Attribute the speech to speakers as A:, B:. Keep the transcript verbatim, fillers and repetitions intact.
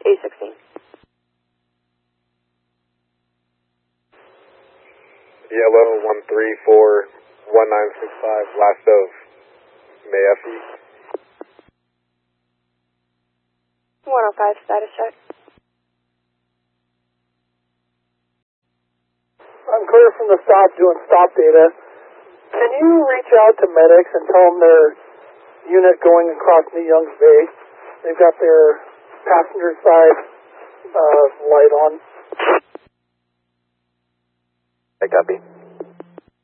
A: A sixteen.
B: Yellow one three four one nine six five, last of May F E.
A: one oh five, status check.
C: I'm clear from the stop doing stop data. Can you reach out to medics and tell them their unit going across New Youngs Bay? They've got their passenger side uh, light on.
B: I copy.